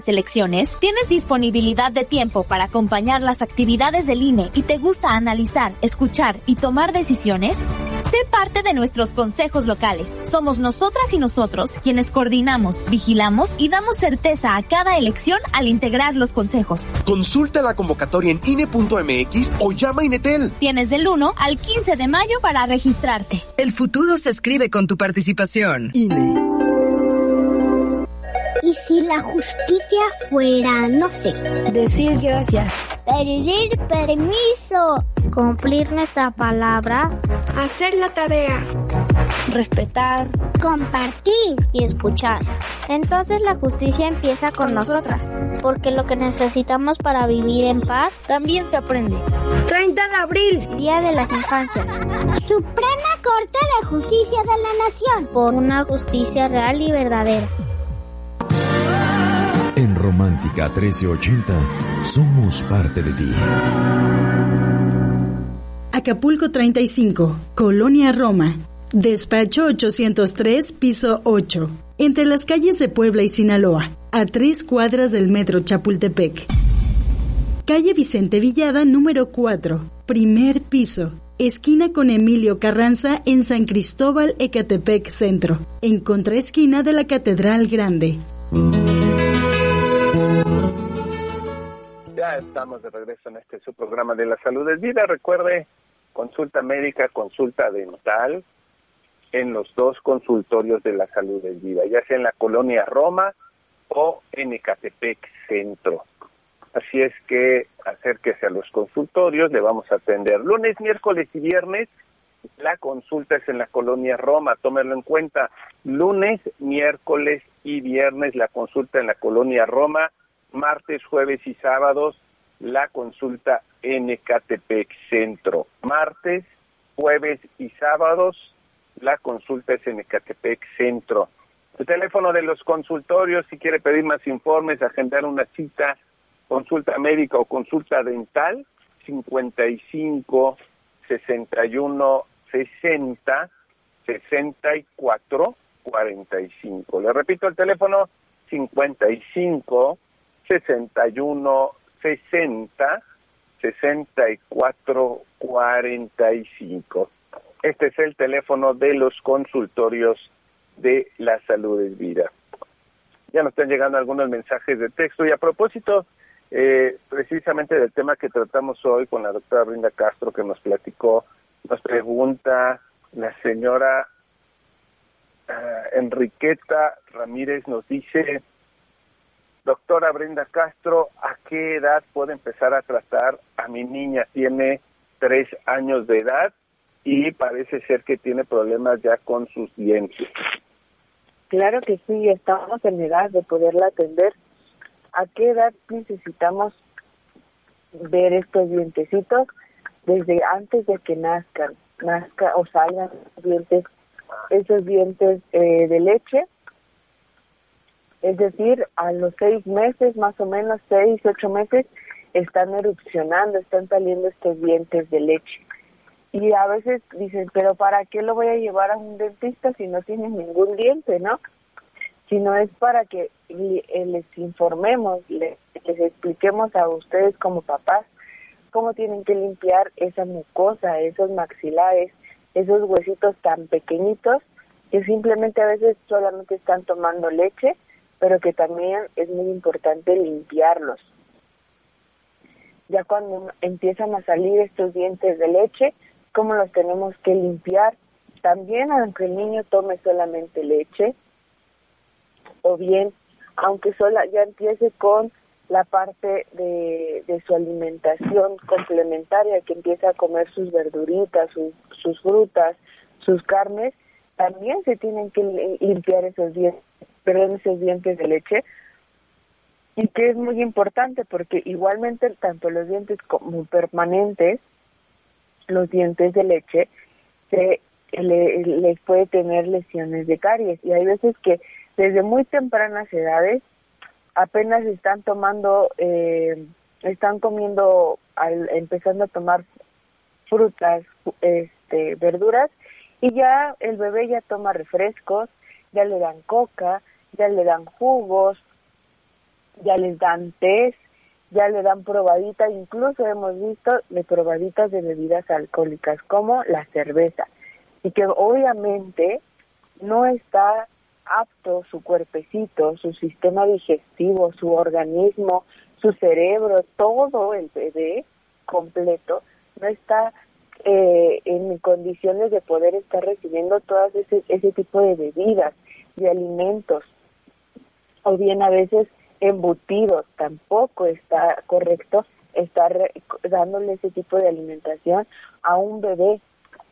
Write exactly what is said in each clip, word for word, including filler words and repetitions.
elecciones, ¿tienes disponibilidad de tiempo para acompañar las actividades del I N E y te gusta analizar, escuchar y tomar decisiones? Sé parte de nuestros consejos locales. Somos nosotras y nosotros quienes coordinamos, vigilamos y damos certeza a cada elección al integrar los consejos. Consulta la convocatoria en I N E punto M X o llama a Inetel. Tienes del uno al quince de mayo para registrarte. El futuro se escribe con tu participación. I N E. ¿Y si la justicia fuera, no sé, decir gracias, pedir permiso, cumplir nuestra palabra, hacer la tarea, respetar, compartir y escuchar? Entonces la justicia empieza con nosotras, porque lo que necesitamos para vivir en paz también se aprende. treinta de abril, Día de las Infancias. Suprema Corte de Justicia de la Nación, por una justicia real y verdadera. En Romántica trece ochenta, somos parte de ti. Acapulco treinta y cinco, Colonia Roma. Despacho ochocientos tres, piso ocho. Entre las calles de Puebla y Sinaloa, a tres cuadras del metro Chapultepec. Calle Vicente Villada, número cuatro, primer piso. Esquina con Emilio Carranza en San Cristóbal, Ecatepec Centro. En contraesquina de la Catedral Grande. Ya estamos de regreso en este su programa de la salud es vida. Recuerde, consulta médica, consulta dental en los dos consultorios de la salud es vida, ya sea en la Colonia Roma o en Ecatepec Centro. Así es que acérquese a los consultorios, le vamos a atender lunes, miércoles y viernes. La consulta es en la Colonia Roma, tómelo en cuenta. Lunes, miércoles y viernes la consulta en la Colonia Roma. Martes, jueves y sábados la consulta en Ecatepec Centro. Martes, jueves y sábados la consulta es en Ecatepec Centro. El teléfono de los consultorios, si quiere pedir más informes, agendar una cita, consulta médica o consulta dental, cincuenta y cinco, sesenta y uno, sesenta, sesenta y cuatro, cuarenta y cinco. Le repito el teléfono, cincuenta y cinco, sesenta y uno, sesenta, sesenta y cuatro, cuarenta y cinco. Este es el teléfono de los consultorios de la salud es vida. Ya nos están llegando algunos mensajes de texto y a propósito eh, precisamente del tema que tratamos hoy con la doctora Brenda Castro, que nos platicó, nos pregunta la señora uh, Enriqueta Ramírez, nos dice: doctora Brenda Castro, ¿a qué edad puedo empezar a tratar a mi niña? Tiene tres años de edad y parece ser que tiene problemas ya con sus dientes. Claro que sí, estamos en edad de poderla atender. ¿A qué edad necesitamos ver estos dientecitos? Desde antes de que nazcan, nazca o salgan dientes, esos dientes eh, de leche. Es decir, a los seis meses, más o menos, seis, ocho meses, están erupcionando, están saliendo estos dientes de leche. Y a veces dicen, pero ¿para qué lo voy a llevar a un dentista si no tiene ningún diente, no? Si no es para que les informemos, les, les expliquemos a ustedes como papás cómo tienen que limpiar esa mucosa, esos maxilares, esos huesitos tan pequeñitos que simplemente a veces solamente están tomando leche, pero que también es muy importante limpiarlos. Ya cuando empiezan a salir estos dientes de leche, ¿cómo los tenemos que limpiar? También, aunque el niño tome solamente leche, o bien, aunque sola ya empiece con la parte de, de su alimentación complementaria, que empieza a comer sus verduritas, sus, sus frutas, sus carnes, también se tienen que limpiar esos dientes, perdón, esos dientes de leche, y que es muy importante porque igualmente tanto los dientes como permanentes, los dientes de leche, se le, les puede tener lesiones de caries, y hay veces que desde muy tempranas edades apenas están tomando, eh, están comiendo, al, empezando a tomar frutas, este, verduras, y ya el bebé ya toma refrescos, ya le dan coca, ya le dan jugos, ya les dan test, ya le dan probaditas, incluso hemos visto de probaditas de bebidas alcohólicas como la cerveza, y que obviamente no está apto su cuerpecito, su sistema digestivo, su organismo, su cerebro, todo el bebé completo no está eh, en condiciones de poder estar recibiendo todas ese, ese tipo de bebidas, de alimentos, o bien a veces embutidos. Tampoco está correcto estar dándole ese tipo de alimentación a un bebé,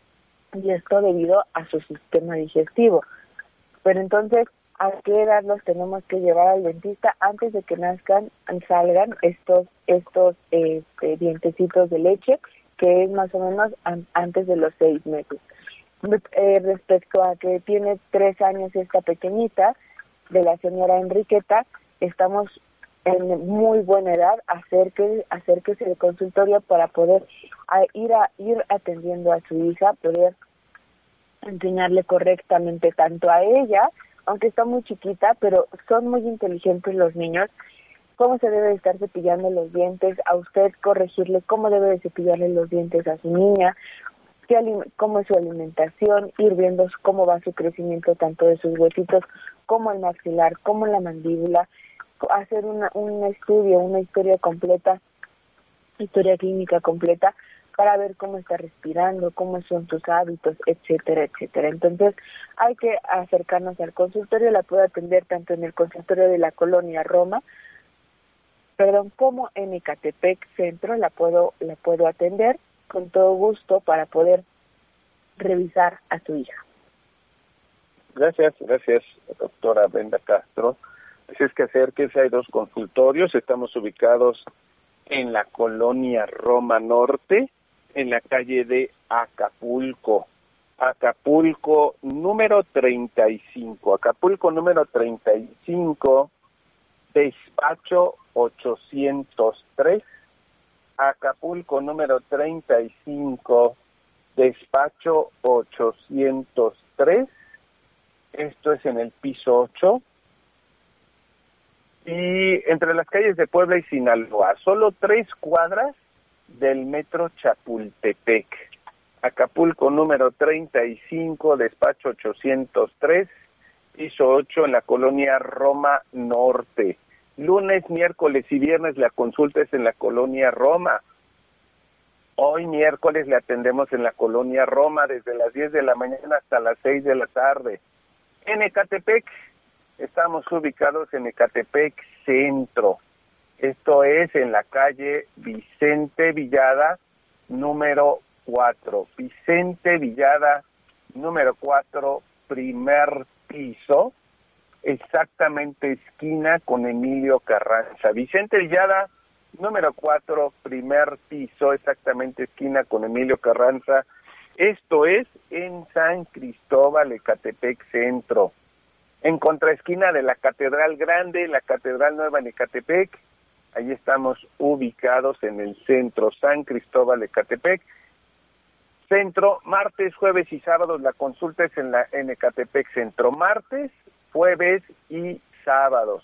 y esto debido a su sistema digestivo. Pero entonces, ¿a qué edad los tenemos que llevar al dentista? Antes de que nazcan, salgan estos estos este, dientecitos de leche, que es más o menos an- antes de los seis meses. Eh, respecto a que tiene tres años esta pequeñita, de la señora Enriqueta, estamos en muy buena edad, acerque, acérquese al consultorio para poder a, ir a ir atendiendo a su hija, poder enseñarle correctamente tanto a ella, aunque está muy chiquita, pero son muy inteligentes los niños, cómo se debe de estar cepillando los dientes, a usted corregirle cómo debe de cepillarle los dientes a su niña, qué alim- cómo es su alimentación, ir viendo cómo va su crecimiento tanto de sus huesitos como el maxilar, como la mandíbula, hacer una, un estudio, una historia completa, historia clínica completa, para ver cómo está respirando, cómo son sus hábitos, etcétera, etcétera. Entonces, hay que acercarnos al consultorio, la puedo atender tanto en el consultorio de la Colonia Roma, perdón, como en Ecatepec Centro, la puedo, la puedo atender con todo gusto para poder revisar a su hija. Gracias, gracias, doctora Brenda Castro. Así es que acérquese, hay dos consultorios, estamos ubicados en la Colonia Roma Norte, en la calle de Acapulco, Acapulco número treinta y cinco, Acapulco número treinta y cinco, despacho ochocientos tres, Acapulco número treinta y cinco, despacho ochocientos tres, esto es en el piso ocho, y entre las calles de Puebla y Sinaloa, solo tres cuadras del metro Chapultepec. Acapulco número treinta y cinco, despacho ochocientos tres, piso ocho, en la Colonia Roma Norte. Lunes, miércoles y viernes la consulta es en la Colonia Roma. Hoy miércoles le atendemos en la Colonia Roma desde las diez de la mañana hasta las seis de la tarde. En Ecatepec, estamos ubicados en Ecatepec Centro. Esto es en la calle Vicente Villada, número cuatro. Vicente Villada, número cuatro, primer piso, exactamente esquina con Emilio Carranza. Vicente Villada, número cuatro, primer piso, exactamente esquina con Emilio Carranza. Esto es en San Cristóbal, Ecatepec Centro. En contraesquina de la Catedral Grande, la Catedral Nueva en Ecatepec. Ahí estamos ubicados en el centro, San Cristóbal, Ecatepec. Centro, martes, jueves y sábados, la consulta es en, la, en Ecatepec Centro. Martes, jueves y sábados.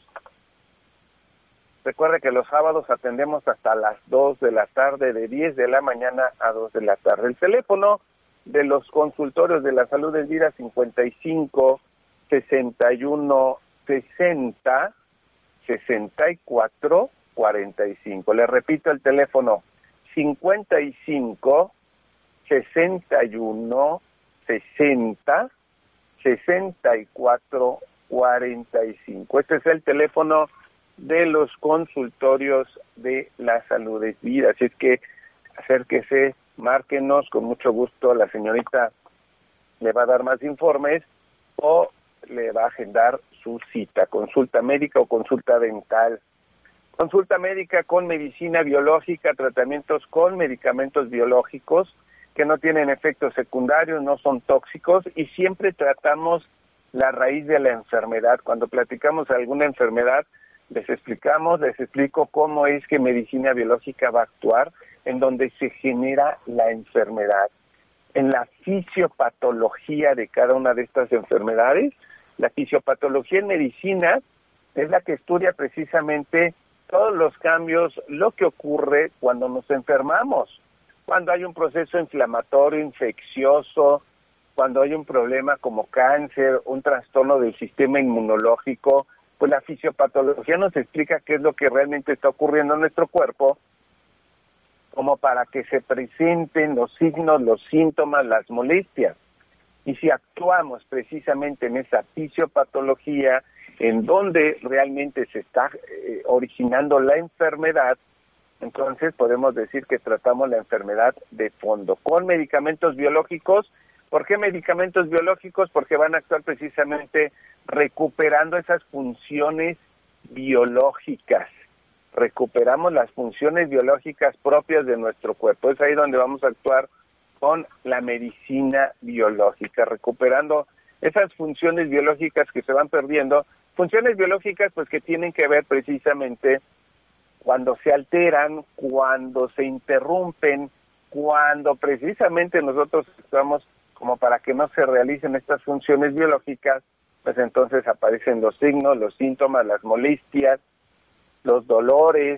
Recuerde que los sábados atendemos hasta las dos de la tarde, de diez de la mañana a dos de la tarde. El teléfono de los consultorios de la salud es vida cincuenta y cinco, sesenta y uno, sesenta, sesenta y cuatro, cuarenta y cinco. Le repito el teléfono, cincuenta y cinco, sesenta y uno, sesenta, sesenta y cuatro, cuarenta y cinco. Este es el teléfono de los consultorios de la salud es vida. Así es que acérquese, márquenos, con mucho gusto la señorita le va a dar más informes o le va a agendar su cita, consulta médica o consulta dental. Consulta médica con medicina biológica, tratamientos con medicamentos biológicos que no tienen efectos secundarios, no son tóxicos, y siempre tratamos la raíz de la enfermedad. Cuando platicamos de alguna enfermedad, les explicamos, les explico cómo es que medicina biológica va a actuar, en donde se genera la enfermedad. En la fisiopatología de cada una de estas enfermedades, la fisiopatología en medicina es la que estudia precisamente todos los cambios, lo que ocurre cuando nos enfermamos, cuando hay un proceso inflamatorio, infeccioso, cuando hay un problema como cáncer, un trastorno del sistema inmunológico, pues la fisiopatología nos explica qué es lo que realmente está ocurriendo en nuestro cuerpo, como para que se presenten los signos, los síntomas, las molestias. Y si actuamos precisamente en esa fisiopatología, en donde realmente se está eh, originando la enfermedad, entonces podemos decir que tratamos la enfermedad de fondo con medicamentos biológicos. ¿Por qué medicamentos biológicos? Porque van a actuar precisamente recuperando esas funciones biológicas. Recuperamos las funciones biológicas propias de nuestro cuerpo. Es ahí donde vamos a actuar con la medicina biológica, recuperando esas funciones biológicas que se van perdiendo, funciones biológicas pues que tienen que ver precisamente cuando se alteran, cuando se interrumpen, cuando precisamente nosotros estamos como para que no se realicen estas funciones biológicas, pues entonces aparecen los signos, los síntomas, las molestias, los dolores,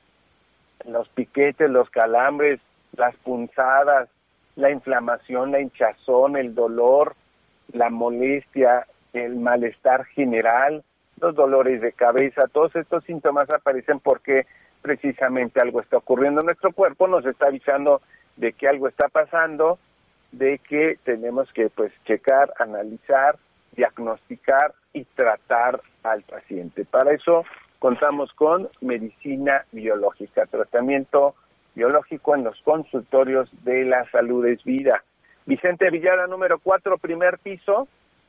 los piquetes, los calambres, las punzadas, la inflamación, la hinchazón, el dolor, la molestia, el malestar general, los dolores de cabeza. Todos estos síntomas aparecen porque precisamente algo está ocurriendo en nuestro cuerpo, nos está avisando de que algo está pasando, de que tenemos que pues checar, analizar, diagnosticar y tratar al paciente. Para eso contamos con medicina biológica, tratamiento biológico en los consultorios de La Salud es Vida. Vicente Villada, número cuatro, primer piso,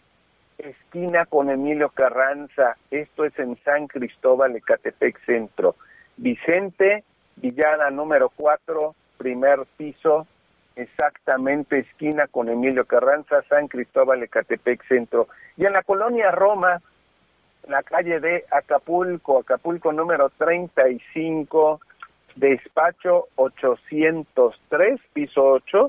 esquina con Emilio Carranza. Esto es en San Cristóbal, Ecatepec Centro. Vicente Villada, número cuatro, primer piso, exactamente esquina con Emilio Carranza, San Cristóbal, Ecatepec Centro. Y en la colonia Roma, en la calle de Acapulco, Acapulco número treinta y cinco, despacho ochocientos tres, piso ocho,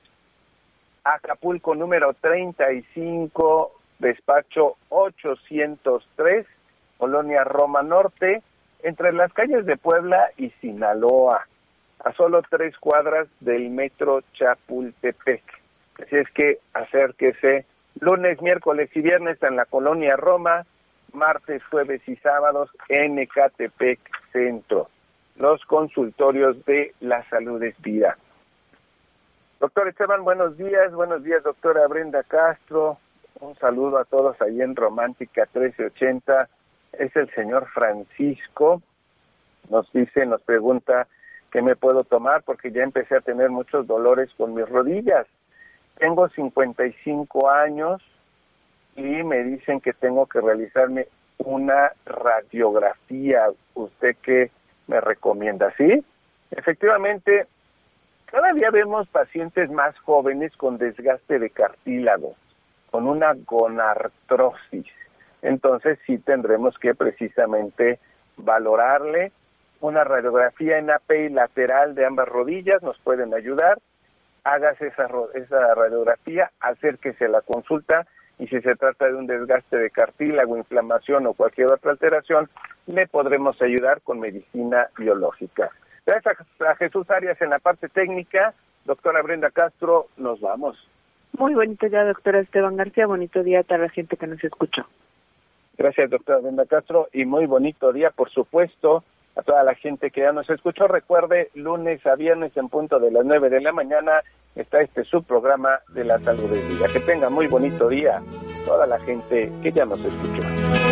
Acapulco número treinta y cinco, despacho ochocientos tres, colonia Roma Norte, entre las calles de Puebla y Sinaloa, a solo tres cuadras del metro Chapultepec. Así es que acérquese lunes, miércoles y viernes en la colonia Roma, martes, jueves y sábados en Ecatepec Centro. Los consultorios de La Salud es Vida. Doctor Esteban, buenos días. Buenos días, doctora Brenda Castro. Un saludo a todos ahí en Romántica trece ochenta. Es el señor Francisco. Nos dice, nos pregunta qué me puedo tomar porque ya empecé a tener muchos dolores con mis rodillas. Tengo cincuenta y cinco años y me dicen que tengo que realizarme una radiografía. ¿Usted qué me recomienda? ¿Sí? Efectivamente, cada día vemos pacientes más jóvenes con desgaste de cartílago, con una gonartrosis. Entonces sí tendremos que precisamente valorarle. Una radiografía en A P I lateral de ambas rodillas nos pueden ayudar. Hágase esa, esa radiografía, acérquese a la consulta y si se trata de un desgaste de cartílago, inflamación o cualquier otra alteración, le podremos ayudar con medicina biológica. Gracias a Jesús Arias en la parte técnica. Doctora Brenda Castro, nos vamos. Muy bonito día, doctora Esteban García. Bonito día a toda la gente que nos escuchó. Gracias, doctora Brenda Castro. Y muy bonito día, por supuesto, a toda la gente que ya nos escuchó. Recuerde, lunes a viernes en punto de las nueve de la mañana está este subprograma de La Salud es Vida. Que tenga muy bonito día toda la gente que ya nos escuchó.